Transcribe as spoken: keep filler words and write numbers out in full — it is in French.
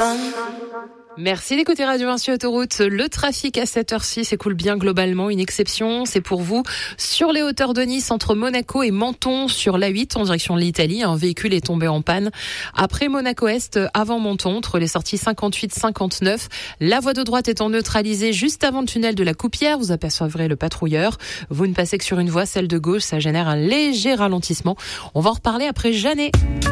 fun. Merci d'écouter Radio un sur Autoroute. Le trafic à cette heure-ci s'écoule bien globalement. Une exception, c'est pour vous sur les hauteurs de Nice, entre Monaco et Menton, sur l'A huit en direction de l'Italie. Un véhicule est tombé en panne après Monaco-Est, avant Menton, entre les sorties cinquante-huit cinquante-neuf. La voie de droite étant neutralisée juste avant le tunnel de la Coupière. Vous apercevrez le patrouilleur. Vous ne passez que sur une voie, celle de gauche. Ça génère un léger ralentissement. On va en reparler après Jeannet.